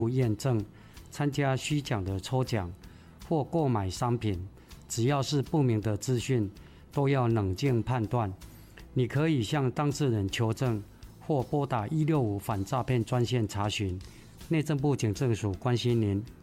不验证、参加虚假的抽奖或购买商品，只要是不明的资讯，都要冷静判断。你可以向当事人求证，或拨打165反诈骗专线查询。内政部警政署关心您。